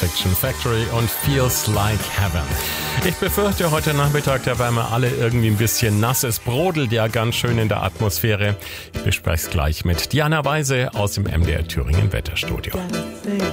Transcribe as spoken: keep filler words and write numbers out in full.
Fiction Factory und Feels Like Heaven. Ich befürchte, heute Nachmittag, da werden wir alle irgendwie ein bisschen nass. Es brodelt ja ganz schön in der Atmosphäre. Ich bespreche es gleich mit Diana Weise aus dem M D R Thüringen Wetterstudio.